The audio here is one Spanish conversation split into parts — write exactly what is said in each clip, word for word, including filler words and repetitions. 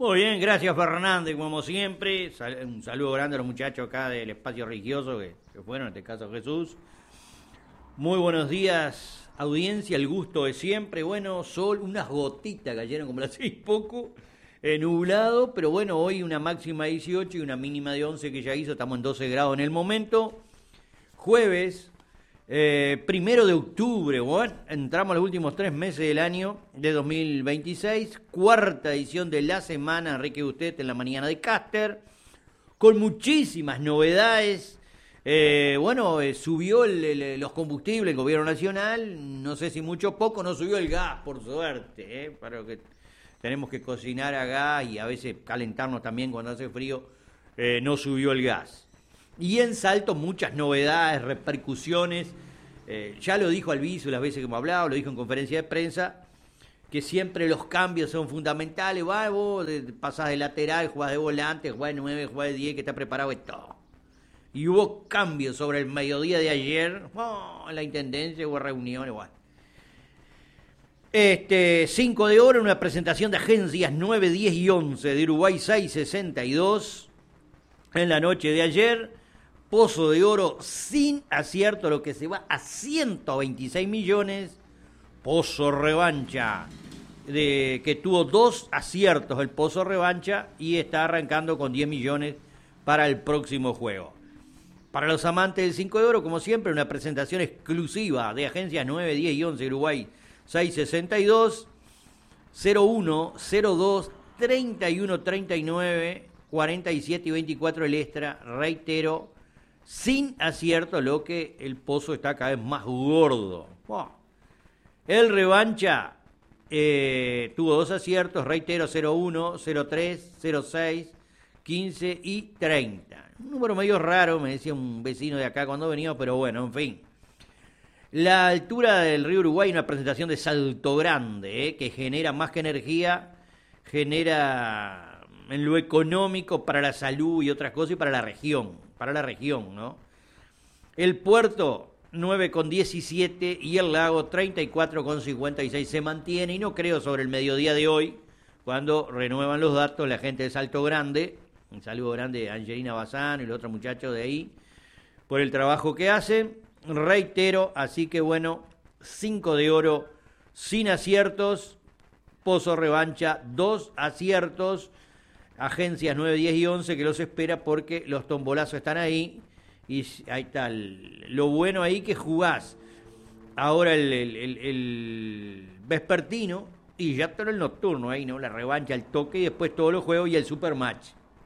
Muy bien, gracias Fernández, como siempre. Sal- un saludo grande a los muchachos acá del espacio religioso que, que fueron, en este caso Jesús. Muy buenos días, audiencia, el gusto de siempre. Bueno, sol, unas gotitas cayeron como las seis poco, eh, nublado, pero bueno, hoy una máxima de dieciocho y una mínima de once que ya hizo, estamos en doce grados en el momento. Jueves, eh, primero de octubre, bueno, entramos a los últimos tres meses del año de dos mil veintiséis, cuarta edición de la semana, Enrique Usted en la mañana de Caster, con muchísimas novedades. Eh, bueno, eh, subió el, el, los combustibles, el gobierno nacional, no sé si mucho o poco, no subió el gas, por suerte, eh, para que tenemos que cocinar a gas y a veces calentarnos también cuando hace frío, eh, no subió el gas. Y en Salto muchas novedades, repercusiones, eh, ya lo dijo Albizu las veces que hemos hablado, lo dijo en conferencia de prensa, que siempre los cambios son fundamentales, va, vos de, pasás de lateral, jugás de volante, jugás de nueve, jugás de diez, que está preparado y todo. Y hubo cambios sobre el mediodía de ayer, oh, en la intendencia hubo reuniones, bueno. Este, cinco de oro, una presentación de agencias nueve, diez y once de Uruguay seiscientos sesenta y dos en la noche de ayer. Pozo de oro sin acierto, lo que se va a ciento veintiséis millones. Pozo revancha, de, que tuvo dos aciertos el Pozo revancha y está arrancando con diez millones para el próximo juego. Para los amantes del cinco de oro, como siempre, una presentación exclusiva de agencias nueve, diez y once Uruguay seiscientos sesenta y dos, cero uno, cero dos, treinta y uno, treinta y nueve, cuarenta y siete y veinticuatro el extra, reitero, sin acierto, lo que el Pozo está cada vez más gordo. Oh. El revancha eh, tuvo dos aciertos, reitero, cero uno, cero tres, cero seis, quince y treinta. Un número medio raro, me decía un vecino de acá cuando venía, pero bueno, en fin. La altura del río Uruguay, una presentación de Salto Grande, eh, que genera más que energía, genera en lo económico para la salud y otras cosas y para la región, para la región, ¿no? El puerto nueve con diecisiete y el lago treinta y cuatro con cincuenta y seis se mantiene, y no creo sobre el mediodía de hoy, cuando renuevan los datos la gente de Salto Grande. Un saludo grande a Angelina Bazán y los otros muchachos de ahí por el trabajo que hacen. Reitero, así que bueno, cinco de oro sin aciertos, Pozo revancha, dos aciertos, agencias nueve, diez y once que los espera porque los tombolazos están ahí y ahí está. El, lo bueno ahí que jugás ahora el, el, el, el vespertino y ya todo el nocturno ahí, ¿no? La revancha, el toque y después todos los juegos y el supermatch.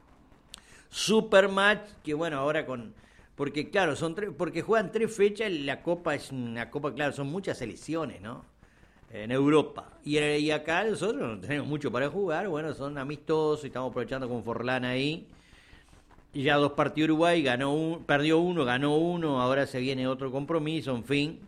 Supermatch, que bueno, ahora con... Porque claro, son tres, porque juegan tres fechas, la Copa es una Copa, claro, son muchas selecciones, ¿no? En Europa. Y, y acá nosotros no tenemos mucho para jugar, bueno, son amistosos y estamos aprovechando con Forlán ahí. Y ya dos partidos Uruguay, ganó un, perdió uno, ganó uno, ahora se viene otro compromiso, en fin.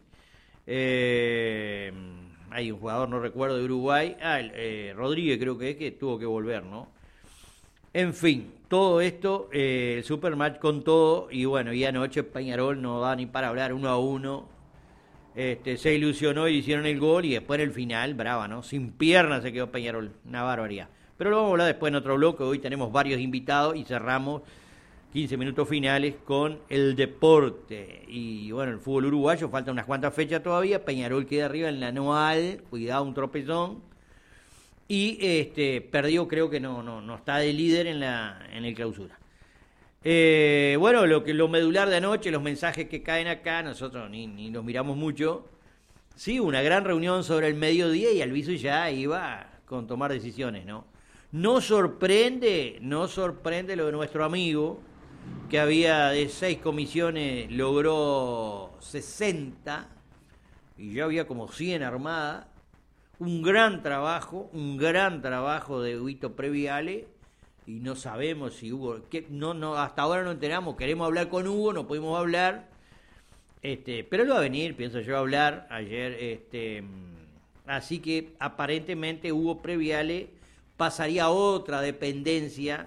Eh, hay un jugador, no recuerdo, de Uruguay, ah, el, eh, Rodríguez creo que es, que tuvo que volver, ¿no? En fin, todo esto, eh, el Supermatch con todo, y bueno, y anoche Peñarol no da ni para hablar, uno a uno, este, se ilusionó y hicieron el gol, y después en el final, brava, ¿no? Sin piernas se quedó Peñarol, una barbaridad. Pero lo vamos a hablar después en otro bloque, hoy tenemos varios invitados y cerramos quince minutos finales con el deporte. Y bueno, el fútbol uruguayo, faltan unas cuantas fechas todavía, Peñarol queda arriba en la anual, cuidado, un tropezón. Y este perdió, creo que no no no está de líder en la en el clausura. Eh, bueno, lo que lo medular de anoche, los mensajes que caen acá, nosotros ni, ni los miramos mucho. Sí, una gran reunión sobre el mediodía y Albizu ya iba con tomar decisiones, ¿no? No sorprende, no sorprende lo de nuestro amigo, que había de seis comisiones, logró sesenta, y ya había como cien armadas. Un gran trabajo, un gran trabajo de Huito Previale, y no sabemos si Hugo, que no, no, hasta ahora no enteramos, queremos hablar con Hugo, no pudimos hablar, este, pero él va a venir, pienso yo, a hablar ayer, este, así que aparentemente Hugo Previale pasaría a otra dependencia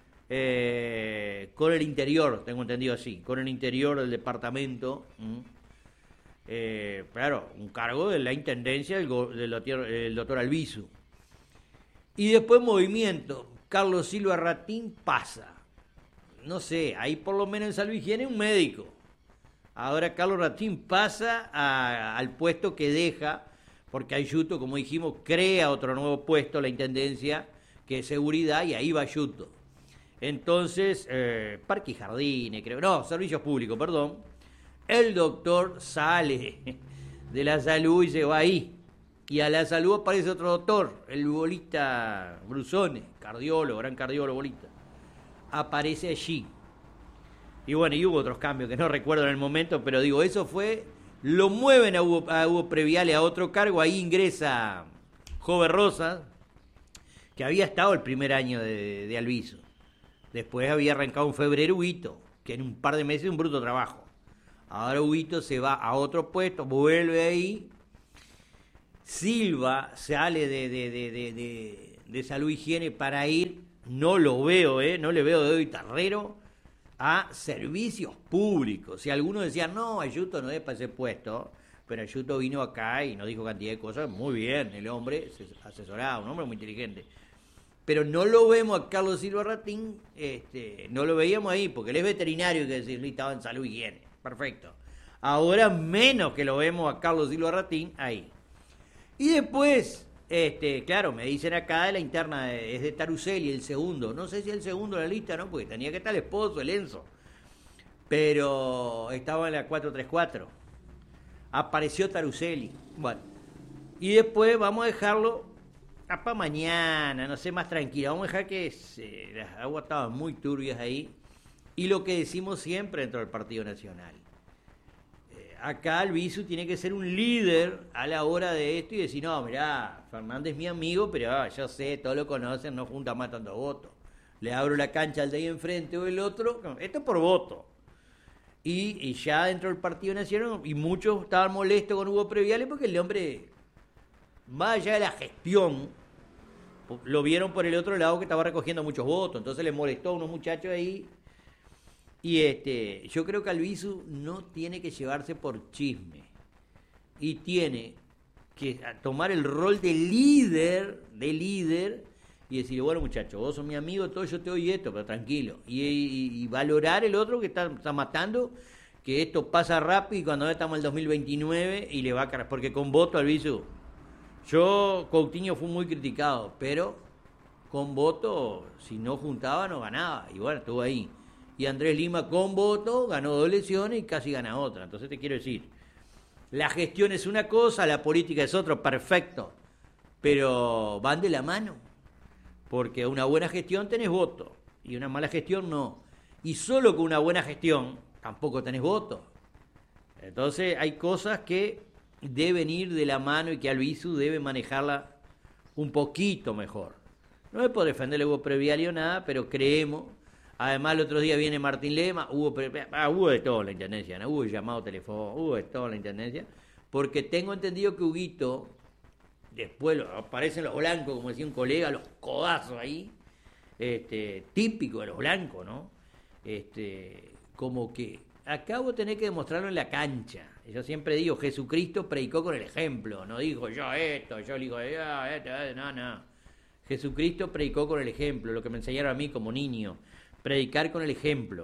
eh, con el interior, tengo entendido así, con el interior del departamento. ¿m? Eh, claro, un cargo de la intendencia del, del, del doctor Albizu. Y después movimiento, Carlos Silva Ratín pasa. No sé, ahí por lo menos en Salud Higiene un médico. Ahora Carlos Ratín pasa a, al puesto que deja, porque Ayuto, como dijimos, crea otro nuevo puesto, la Intendencia, que es Seguridad, y ahí va Ayuto. Entonces, eh, Parque y Jardines, creo, no, Servicios Públicos, perdón. El doctor sale de la salud y se va ahí. Y a la salud aparece otro doctor, el Bolita Brusone, cardiólogo, gran cardiólogo Bolita. Aparece allí. Y bueno, y hubo otros cambios que no recuerdo en el momento, pero digo, eso fue, lo mueven a Hugo, a Hugo Previale a otro cargo, ahí ingresa Jove Rosas, que había estado el primer año de, de Alviso. Después había arrancado en febrero Huguito, que en un par de meses un bruto trabajo. Ahora Huguito se va a otro puesto, vuelve ahí. Silva sale de, de, de, de, de, de Salud Higiene para ir, no lo veo, ¿eh? No le veo de hoy Tarrero, a Servicios Públicos. Si algunos decían, no, Ayuto no es para ese puesto, pero Ayuto vino acá y nos dijo cantidad de cosas, muy bien, el hombre asesorado, un hombre muy inteligente. Pero no lo vemos a Carlos Silva Ratín, este, no lo veíamos ahí, porque él es veterinario, que decir, estaba en Salud Higiene, perfecto. Ahora menos que lo vemos a Carlos Silva Ratín ahí. Y después, este, claro, me dicen acá de la interna, de, es de Taruseli, el segundo. No sé si el segundo en la lista, ¿no? Porque tenía que estar el esposo, el Enzo. Pero estaba en la cuatro tres cuatro. Apareció Taruseli. Bueno. Y después vamos a dejarlo para mañana, no sé, más tranquilo. Vamos a dejar que se, las aguas estaban muy turbias ahí. Y lo que decimos siempre dentro del Partido Nacional. Acá Albizu tiene que ser un líder a la hora de esto y decir, no, mirá, Fernández es mi amigo, pero ah, yo sé, todos lo conocen, no junta más tantos votos. Le abro la cancha al de ahí enfrente o el otro, esto es por voto. Y, y ya dentro del Partido Nacional, y muchos estaban molestos con Hugo Previale porque el hombre, más allá de la gestión, lo vieron por el otro lado que estaba recogiendo muchos votos, entonces les molestó a unos muchachos ahí. Y este, yo creo que Albizu no tiene que llevarse por chisme y tiene que tomar el rol de líder, de líder y decirle, bueno muchachos, vos sos mi amigo, todo yo te doy esto, pero tranquilo. Y, y, y valorar el otro que está, está matando, que esto pasa rápido y cuando ya estamos en el dos mil veintinueve y le va a cargar, porque con voto Albizu, yo, Coutinho fue muy criticado, pero con voto, si no juntaba no ganaba, y bueno, estuvo ahí. Y Andrés Lima con voto ganó dos elecciones y casi gana otra. Entonces te quiero decir, la gestión es una cosa, la política es otra, perfecto. Pero van de la mano. Porque una buena gestión tenés voto y una mala gestión no. Y solo con una buena gestión tampoco tenés voto. Entonces hay cosas que deben ir de la mano y que Albizu debe manejarla un poquito mejor. No es por defenderle Hugo Previale o nada, pero creemos. Además, el otro día viene Martín Lema, hubo, ah, hubo de todo en la Intendencia, ¿no? Hubo llamado teléfono, hubo de todo en la Intendencia, porque tengo entendido que Huguito, después lo, aparecen los blancos, como decía un colega, los codazos ahí, este, típico de los blancos, ¿no? Este, como que acá vos tenés que demostrarlo en la cancha. Yo siempre digo, Jesucristo predicó con el ejemplo, no dijo yo esto, yo le digo, ya, esto, no, no. Jesucristo predicó con el ejemplo, lo que me enseñaron a mí como niño. Predicar con el ejemplo.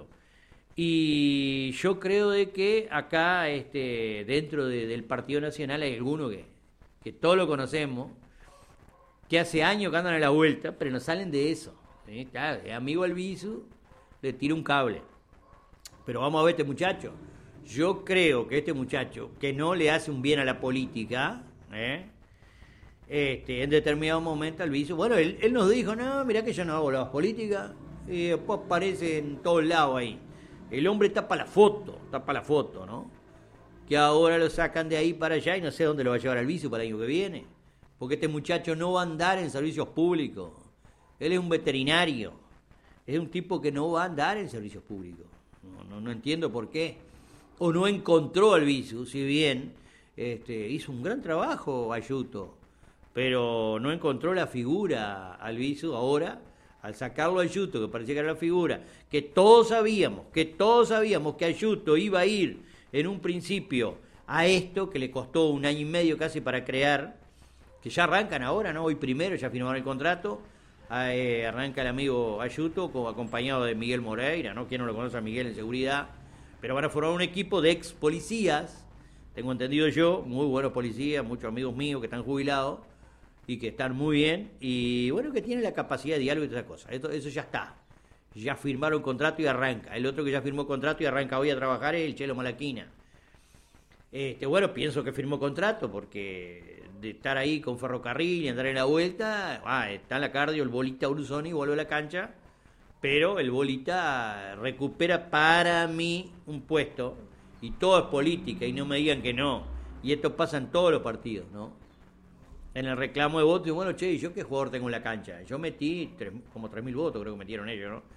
Y yo creo de que acá, este, dentro de, del Partido Nacional, hay algunos que, que todos lo conocemos, que hace años que andan a la vuelta, pero no salen de eso. ¿Sí? Claro, el amigo Albizu le tira un cable. Pero vamos a ver este muchacho. Yo creo que este muchacho, que no le hace un bien a la política, ¿eh? este, en determinado momento Albizu, bueno, él, él nos dijo, no, mirá que yo no hago las políticas. Y después aparece en todos lados ahí. El hombre está para la foto, está para la foto, ¿no? Que ahora lo sacan de ahí para allá y no sé dónde lo va a llevar Albizu para el año que viene. Porque este muchacho no va a andar en servicios públicos. Él es un veterinario. Es un tipo que no va a andar en servicios públicos. No, no, no entiendo por qué. O no encontró Albizu, si bien este, hizo un gran trabajo Ayuto, pero no encontró la figura Albizu ahora. Al sacarlo a Ayuto, que parecía que era la figura, que todos sabíamos, que todos sabíamos que Ayuto iba a ir en un principio a esto, que le costó un año y medio casi para crear, que ya arrancan ahora, ¿no? Hoy primero, ya firmaron el contrato, eh, arranca el amigo Ayuto, como acompañado de Miguel Moreira, ¿no? ¿Quién no lo conoce a Miguel en seguridad? Pero van a formar un equipo de ex policías, tengo entendido yo, muy buenos policías, muchos amigos míos que están jubilados y que están muy bien, y bueno, que tienen la capacidad de diálogo y todas esas cosas. Esto, eso ya está. Ya firmaron contrato y arranca. El otro que ya firmó contrato y arranca hoy a trabajar es el Chelo Malaquina. Este, bueno, pienso que firmó contrato porque de estar ahí con Ferrocarril y andar en la vuelta, ah, está en la cardio el Bolita Brusoni, vuelve a la cancha, pero el Bolita recupera para mí un puesto, y todo es política, y no me digan que no, y esto pasa en todos los partidos, ¿no? En el reclamo de votos, y bueno, che, ¿y yo qué jugador tengo en la cancha? Yo metí tres, como tres mil votos, creo que metieron ellos, ¿no?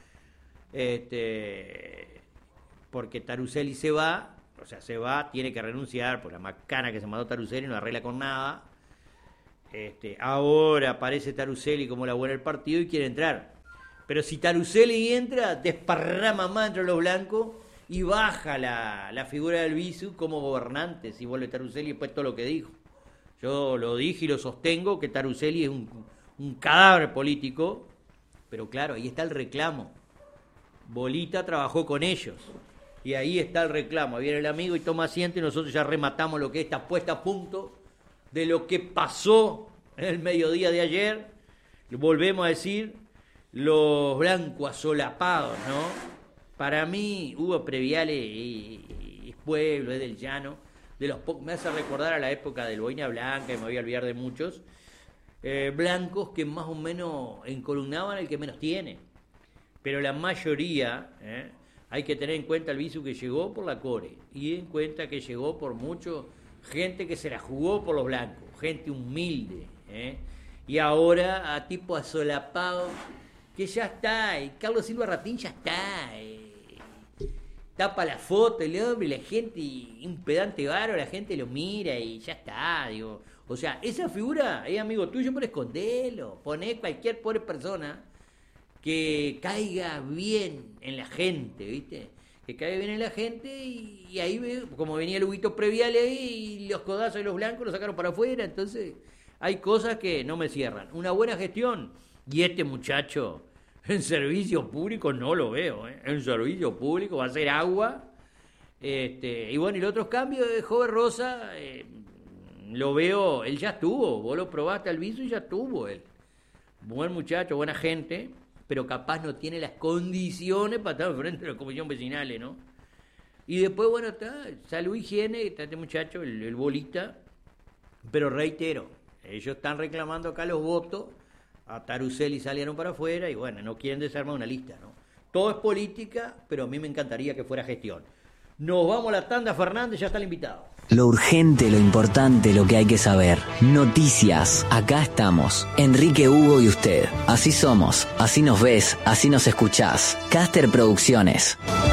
Este, porque Taruseli se va, o sea, se va, tiene que renunciar por la macana que se mandó Taruseli, no arregla con nada. Este, ahora aparece Taruseli como la buena del partido y quiere entrar. Pero si Taruseli entra, desparrama más entre los blancos y baja la, la figura del Bisu como gobernante, si vuelve Taruseli después todo lo que dijo. Yo lo dije y lo sostengo, que Taruseli es un, un cadáver político, pero claro, ahí está el reclamo. Bolita trabajó con ellos, y ahí está el reclamo. Viene el amigo y toma asiento, y nosotros ya rematamos lo que es esta puesta a punto de lo que pasó en el mediodía de ayer. Volvemos a decir, los blancos asolapados, ¿no? Para mí, Hugo Previale es pueblo, es del llano, de los po- me hace recordar a la época del Boina Blanca, y me voy a olvidar de muchos, eh, blancos que más o menos encolumnaban el que menos tiene. Pero la mayoría, eh, hay que tener en cuenta el Bisu que llegó por la Core, y en cuenta que llegó por mucho gente que se la jugó por los blancos, gente humilde, eh, y ahora a tipo asolapado, que ya está, y Carlos Silva Ratín ya está, eh, tapa la foto el hombre, y la gente, un pedante varo, la gente lo mira y ya está, digo. O sea, esa figura es amigo tuyo, pero escondelo, poné cualquier pobre persona que caiga bien en la gente, ¿viste? Que caiga bien en la gente, y, y ahí, ve, como venía el Huguito Previale ahí, y los codazos de los blancos los sacaron para afuera. Entonces, hay cosas que no me cierran. Una buena gestión, y este muchacho en servicio público no lo veo, ¿eh? En servicio público va a ser agua. Este, y bueno, y los otros cambios de Joven Rosa, eh, lo veo, él ya estuvo, vos lo probaste al viso y ya estuvo él. Buen muchacho, buena gente, pero capaz no tiene las condiciones para estar frente a la comisión vecinales, ¿no? Y después, bueno, está Salud Higiene, está este muchacho, el, el Bolita, pero reitero, ellos están reclamando acá los votos, a Taruseli salieron para afuera, y bueno, no quieren desarmar una lista, ¿no? Todo es política, pero a mí me encantaría que fuera gestión. Nos vamos a la tanda, Fernández, ya está el invitado. Lo urgente, lo importante, lo que hay que saber. Noticias. Acá estamos. Enrique, Hugo y usted. Así somos. Así nos ves. Así nos escuchás. Caster Producciones.